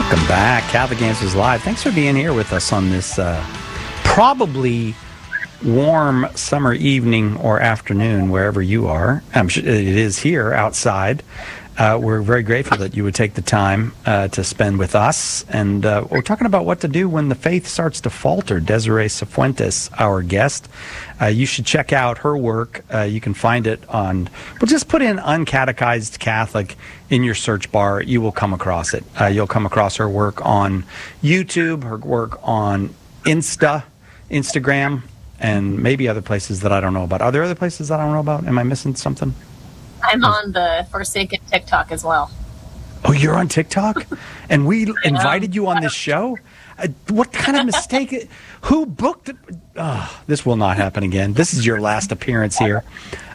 Welcome back, Catholic Answers Live. Thanks for being here with us on this probably warm summer evening or afternoon, wherever you are. I'm sure it is here outside. We're very grateful that you would take the time to spend with us. And we're talking about what to do when the faith starts to falter. Desiree Cifuentes, our guest. You should check out her work. You can find it on, well, just put in Uncatechized Catholic in your search bar. You will come across it. You'll come across her work on YouTube, her work on Instagram, and maybe other places that I don't know about. Are there other places that I don't know about? Am I missing something? I'm on the Forsaken TikTok as well. Oh, you're on TikTok? And we invited you on this show? What kind of mistake? Who booked it? Oh, this will not happen again. This is your last appearance here.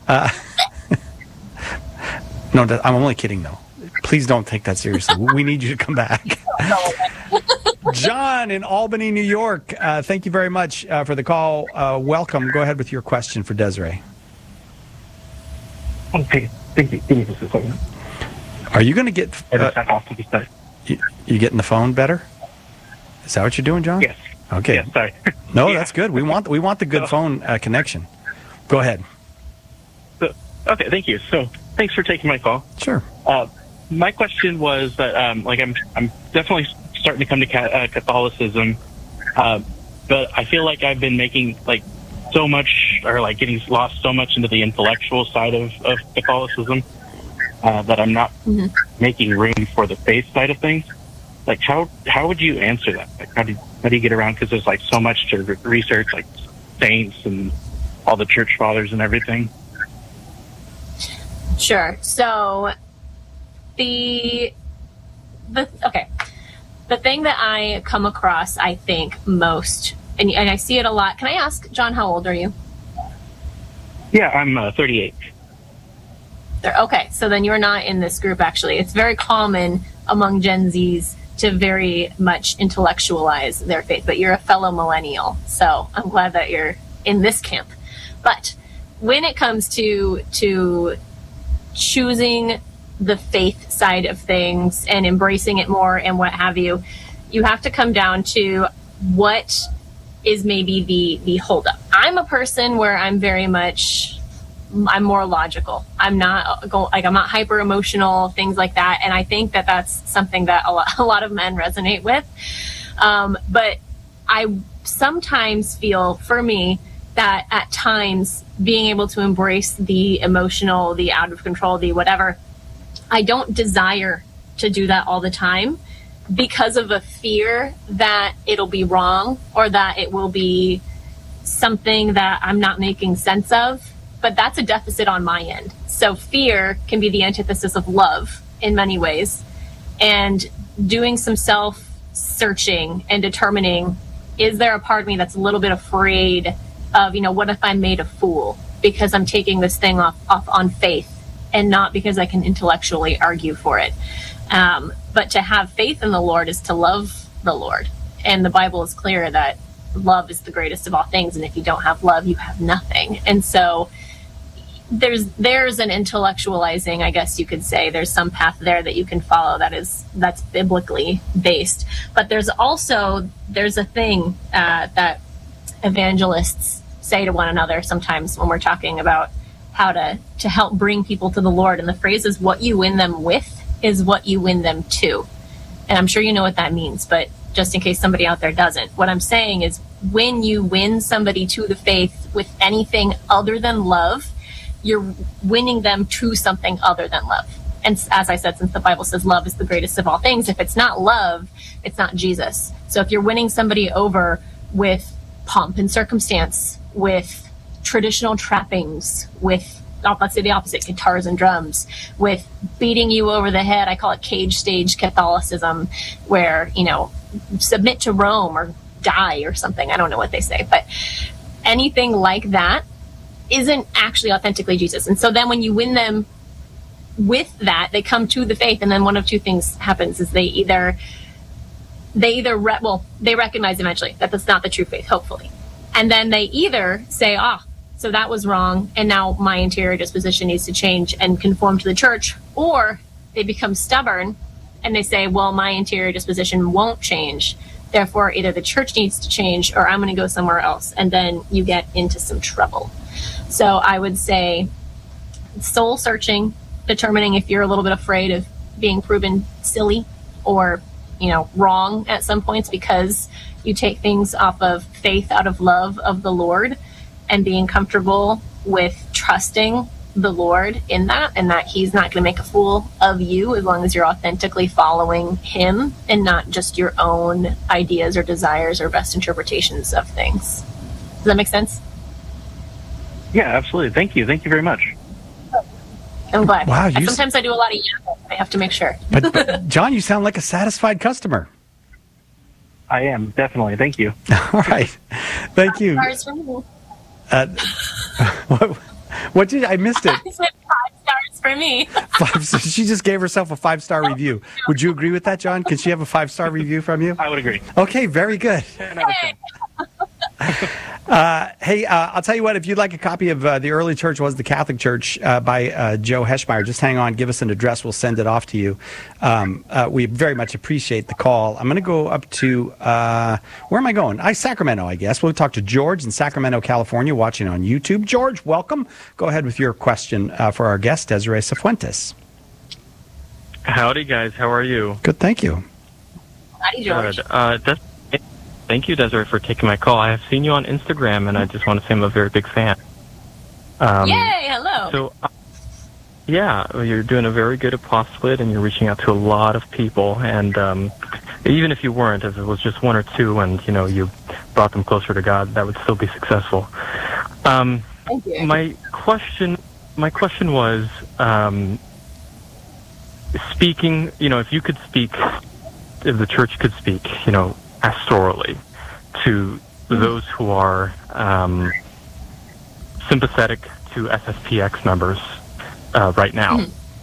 No, I'm only kidding, though. Please don't take that seriously. We need you to come back. John in Albany, New York. Thank you very much for the call. Welcome. Go ahead with your question for Desiree. Okay, thank you for the phone. Are you going to get... you getting the phone better? Is that what you're doing, John? Yes. Okay. Yes, sorry. No, yeah. That's good. We want the good phone connection. Go ahead. Okay, thank you. So, thanks for taking my call. Sure. My question was that, I'm definitely starting to come to Catholicism, but I feel like I've been making, so much, or getting lost so much into the intellectual side of Catholicism that I'm not making room for the faith side of things. How would you answer that? How do you get around? Because there's so much to research, saints and all the church fathers and everything. Sure. So the thing that I come across, I think most. And I see it a lot. Can I ask, John, how old are you? Yeah, I'm 38. Okay, so then you're not in this group, actually. It's very common among Gen Zs to very much intellectualize their faith, but you're a fellow millennial, so I'm glad that you're in this camp. But when it comes to choosing the faith side of things and embracing it more and what have you, you have to come down to what is maybe the holdup. I'm a person where I'm more logical. I'm not I'm not hyper emotional, things like that. And I think that that's something that a lot of men resonate with. But I sometimes feel, for me, that at times being able to embrace the emotional, the out of control, the whatever, I don't desire to do that all the time, because of a fear that it'll be wrong or that it will be something that I'm not making sense of. But that's a deficit on my end. So fear can be the antithesis of love in many ways. And doing some self-searching and determining, is there a part of me that's a little bit afraid of, what if I'm made a fool because I'm taking this thing off on faith and not because I can intellectually argue for it. But to have faith in the Lord is to love the Lord. And the Bible is clear that love is the greatest of all things. And if you don't have love, you have nothing. And so there's an intellectualizing, I guess you could say. There's some path there that you can follow that's biblically based. But there's a thing that evangelists say to one another sometimes when we're talking about how to help bring people to the Lord. And the phrase is, what you win them with is what you win them to. And I'm sure you know what that means, but just in case somebody out there doesn't, what I'm saying is, when you win somebody to the faith with anything other than love, you're winning them to something other than love. And as I said, since the Bible says love is the greatest of all things, if it's not love, it's not Jesus. So if you're winning somebody over with pomp and circumstance, with traditional trappings, with, let's say the opposite, guitars and drums, with beating you over the head, I call it cage stage Catholicism, where, submit to Rome or die or something. I don't know what they say, but anything like that isn't actually authentically Jesus. And so then when you win them with that, they come to the faith, and then one of two things happens: is they recognize eventually that that's not the true faith, hopefully. And then they either say, so that was wrong, and now my interior disposition needs to change and conform to the church, or they become stubborn and they say, well, my interior disposition won't change. Therefore, either the church needs to change or I'm going to go somewhere else. And then you get into some trouble. So I would say soul searching, determining if you're a little bit afraid of being proven silly or, wrong at some points because you take things off of faith out of love of the Lord, and being comfortable with trusting the Lord in that, and that he's not going to make a fool of you as long as you're authentically following him and not just your own ideas or desires or best interpretations of things. Does that make sense? Yeah, absolutely. Thank you very much. I'm glad. Wow, Sometimes I do a lot of yapping. I have to make sure. But John, you sound like a satisfied customer. I am, definitely. Thank you. All right. Thank you. Stars for me. What did I missed it? I said 5 stars for me. She just gave herself a 5-star review. Would you agree with that, John? Can she have a 5-star review from you? I would agree. Okay, very good. 10 out of 10. Hey, I'll tell you what, if you'd like a copy of The Early Church Was the Catholic Church by Joe Heschmeyer, just hang on, give us an address, we'll send it off to you. We very much appreciate the call. I'm going to go up to, where am I going? Sacramento, I guess. We'll talk to George in Sacramento, California, watching on YouTube. George, welcome. Go ahead with your question for our guest, Desiree Cifuentes. Howdy, guys. How are you? Good, thank you. Howdy, George. Good. Thank you, Desiree, for taking my call. I have seen you on Instagram, and I just want to say I'm a very big fan. Yay, hello. So, you're doing a very good apostolate, and you're reaching out to a lot of people. And even if you weren't, if it was just one or two, and you brought them closer to God, that would still be successful. Thank you. My question was, speaking. If you could speak, if the church could speak, pastorally to those who are sympathetic to SSPX members right now.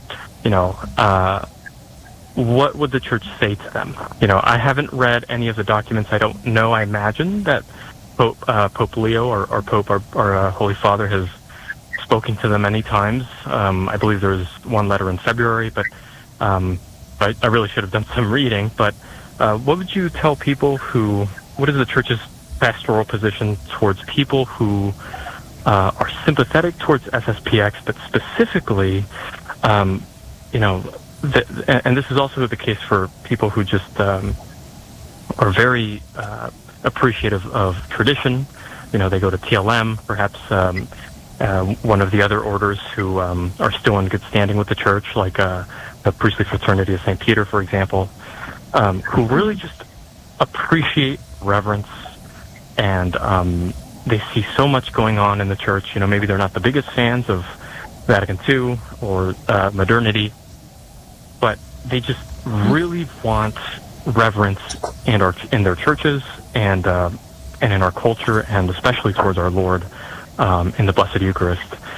What would the church say to them? I haven't read any of the documents. I don't know. I imagine that Pope Leo or Pope, our Holy Father, has spoken to them many times. I believe there was one letter in February, but I really should have done some reading. But what would you tell people what is the church's pastoral position towards people who are sympathetic towards SSPX, but specifically, and this is also the case for people who just are very appreciative of tradition. They go to TLM, perhaps one of the other orders who are still in good standing with the church, like the Priestly Fraternity of St. Peter, for example. Who really just appreciate reverence, and they see so much going on in the church. Maybe they're not the biggest fans of Vatican II or modernity, but they just really want reverence in their churches and in our culture, and especially towards our Lord in the Blessed Eucharist.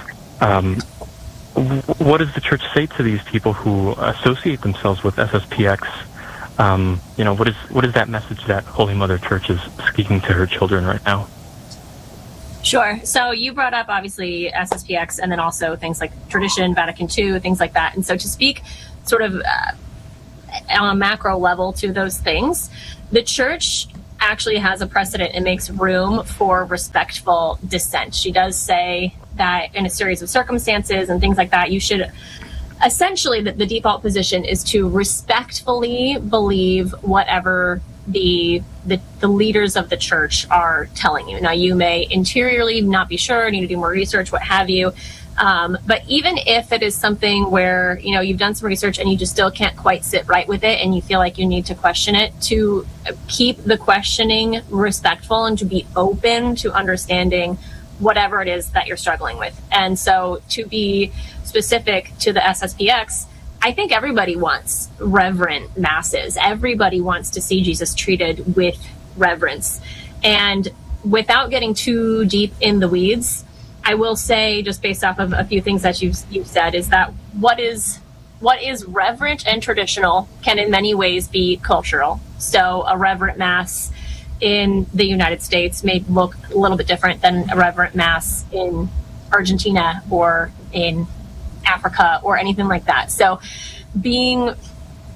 What does the church say to these people who associate themselves with SSPX? What is that message that Holy Mother Church is speaking to her children right now? Sure. So you brought up, obviously, SSPX, and then also things like tradition, Vatican II, things like that. And so to speak sort of on a macro level to those things, the church actually has a precedent and makes room for respectful dissent. She does say that in a series of circumstances and things like that, you should... Essentially, the default position is to respectfully believe whatever the leaders of the church are telling you. Now, you may interiorly not be sure, need to do more research, what have you. But even if it is something where, you've done some research and you just still can't quite sit right with it and you feel like you need to question it, to keep the questioning respectful and to be open to understanding whatever it is that you're struggling with. And so to be specific to the SSPX, I think everybody wants reverent masses. Everybody wants to see Jesus treated with reverence. And without getting too deep in the weeds, I will say, just based off of a few things that you've said, is that what is reverent and traditional can in many ways be cultural. So a reverent mass in the United States may look a little bit different than a reverent mass in Argentina or in Africa or anything like that. So being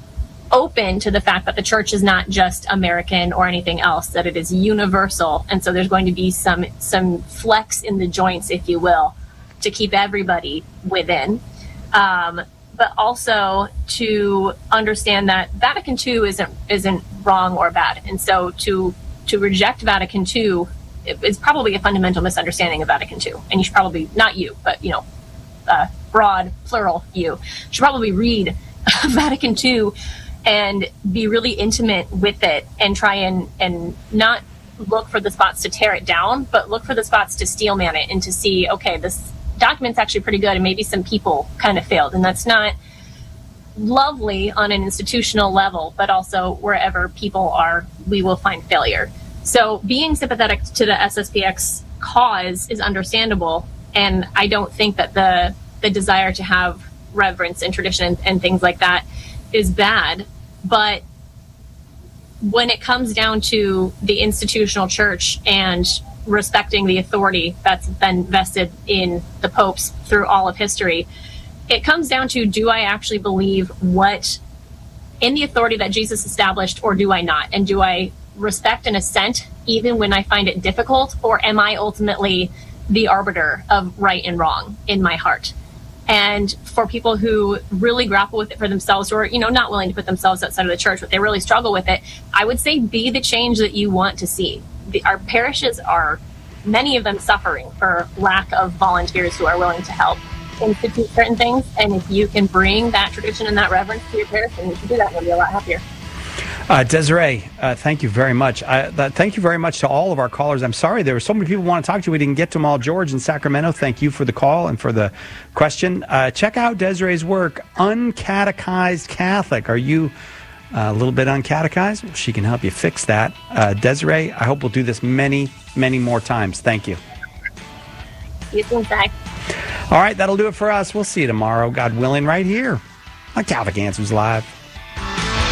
open to the fact that the church is not just American or anything else, that it is universal. And so there's going to be some flex in the joints, if you will, to keep everybody within. But also to understand that Vatican II isn't wrong or bad. And so to reject Vatican II is probably a fundamental misunderstanding of Vatican II. And you should probably, not you, but, broad, plural you, should probably read Vatican II and be really intimate with it and try and not look for the spots to tear it down, but look for the spots to steelman it and to see, okay, this document's actually pretty good and maybe some people kind of failed. And that's not lovely on an institutional level, but also wherever people are, we will find failure. So being sympathetic to the SSPX cause is understandable. And I don't think that the desire to have reverence and tradition and things like that is bad. But when it comes down to the institutional church and respecting the authority that's been vested in the popes through all of history, it comes down to, do I actually believe what in the authority that Jesus established, or do I not? And do I respect and assent even when I find it difficult, or am I ultimately the arbiter of right and wrong in my heart? And for people who really grapple with it for themselves, or, not willing to put themselves outside of the church, but they really struggle with it, I would say be the change that you want to see. Our parishes are, many of them, suffering for lack of volunteers who are willing to help institute certain things. And if you can bring that tradition and that reverence to your parish, then you should do that, and you'll be a lot happier. Desiree, thank you very much. Thank you very much to all of our callers. I'm sorry there were so many people who want to talk to you. We didn't get to them all. George in Sacramento, thank you for the call and for the question. Check out Desiree's work, Uncatechized Catholic. Are you a little bit uncatechized? Well, she can help you fix that. Desiree, I hope we'll do this many, many more times. Thank you. See you soon, Zach. All right, that'll do it for us. We'll see you tomorrow, God willing, right here on Catholic Answers Live.